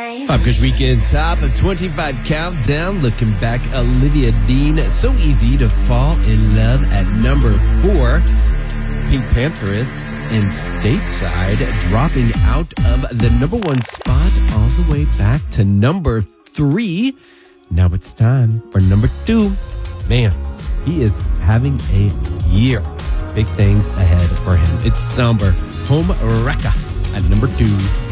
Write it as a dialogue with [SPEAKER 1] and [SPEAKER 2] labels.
[SPEAKER 1] Pop Quiz Weekend Top of 25 Countdown. Looking back, Olivia Dean, So Easy to Fall in Love at number 4. Pink Pantheress and Stateside dropping out of the number 1 spot all the way back to number 3. Now it's time for number 2. Man, he is having a year. Big things ahead for him. It's Somber Home Wrecker at number 2.